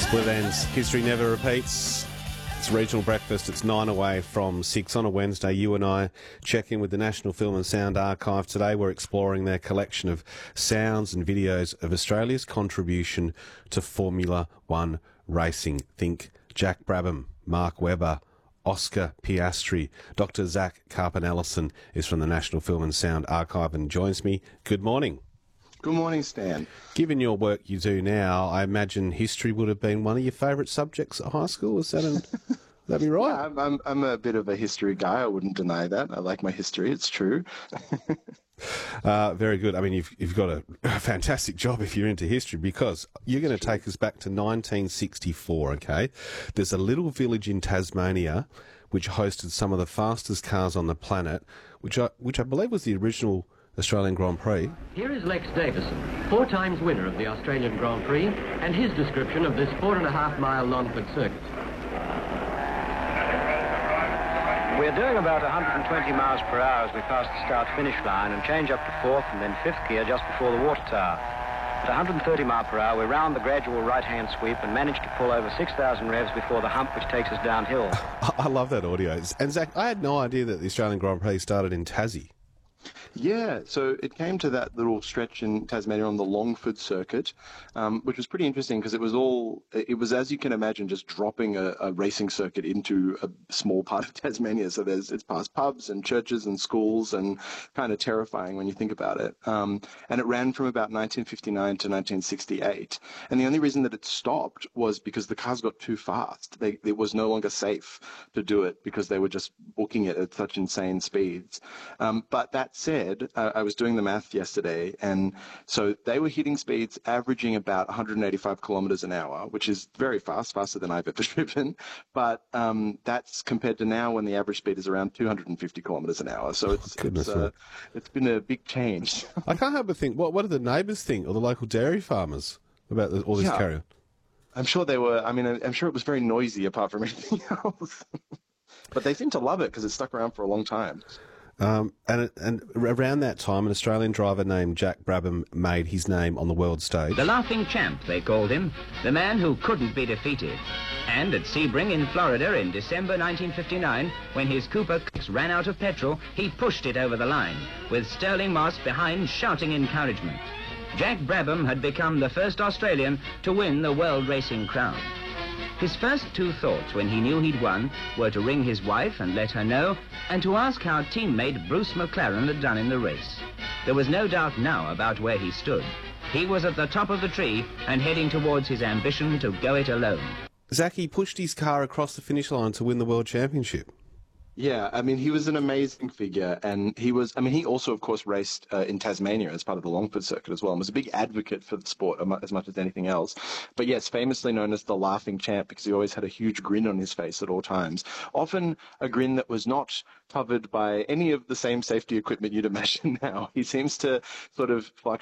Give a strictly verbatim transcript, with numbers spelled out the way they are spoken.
Split ends. History never repeats. It's regional breakfast. It's nine away from six on a Wednesday. You and I check in with the National Film and Sound Archive today. We're exploring their collection of sounds and videos of Australia's contribution to Formula One racing. Think Jack Brabham, Mark Webber, Oscar Piastri. Doctor Zach Carpenter-Ellison is from the National Film and Sound Archive and joins me. Good morning. Good morning, Stan. Given your work you do now, I imagine history would have been one of your favourite subjects at high school. Is that, an, would that be right? Yeah, I'm, I'm, I'm a bit of a history guy. I wouldn't deny that. I like my history. It's true. uh, very good. I mean, you've, you've got a, a fantastic job if you're into history, because you're going to take us back to nineteen sixty-four, okay? There's a little village in Tasmania which hosted some of the fastest cars on the planet, which I, which I believe was the original Australian Grand Prix. Here is Lex Davison, four times winner of the Australian Grand Prix, and his description of this four and a half mile Longford circuit. We're doing about one hundred twenty miles per hour as we pass the start-finish line and change up to fourth and then fifth gear just before the water tower. At one hundred thirty miles per hour, we round the gradual right-hand sweep and manage to pull over six thousand revs before the hump, which takes us downhill. I love that audio. And Zach, I had no idea that the Australian Grand Prix started in Tassie. Yeah, so it came to that little stretch in Tasmania on the Longford circuit, um, which was pretty interesting because it was all, it was, as you can imagine, just dropping a, a racing circuit into a small part of Tasmania. So there's, it's past pubs and churches and schools, and kind of terrifying when you think about it. Um, and it ran from about nineteen fifty-nine to nineteen sixty-eight. And the only reason that it stopped was because the cars got too fast. They, it was no longer safe to do it because they were just booking it at such insane speeds. Um, but that said, Uh, I was doing the math yesterday, and so they were hitting speeds averaging about one hundred eighty-five kilometers an hour, which is very fast, faster than I've ever driven. But um, that's compared to now when the average speed is around two hundred fifty kilometers an hour. So it's oh, it's, uh, it's been a big change. I can't help but think, what what do the neighbours think, or the local dairy farmers, about the, all this Yeah. carry on? I'm sure they were. I mean, I'm sure it was very noisy apart from anything else. But they seem to love it because it's stuck around for a long time. Um, and and around that time, an Australian driver named Jack Brabham made his name on the world stage. The laughing champ, they called him, the man who couldn't be defeated. And at Sebring in Florida in December nineteen fifty-nine, when his Cooper ran out of petrol, he pushed it over the line, with Sterling Moss behind shouting encouragement. Jack Brabham had become the first Australian to win the world racing crown. His first two thoughts when he knew he'd won were to ring his wife and let her know, and to ask how teammate Bruce McLaren had done in the race. There was no doubt now about where he stood. He was at the top of the tree and heading towards his ambition to go it alone. Zach, pushed his car across the finish line to win the World Championship. Yeah, I mean, he was an amazing figure, and he was, I mean, he also, of course, raced uh, in Tasmania as part of the Longford circuit as well, and was a big advocate for the sport as much as anything else. But yes, famously known as the laughing champ because he always had a huge grin on his face at all times. Often a grin that was not covered by any of the same safety equipment you'd imagine now. He seems to sort of fluctuate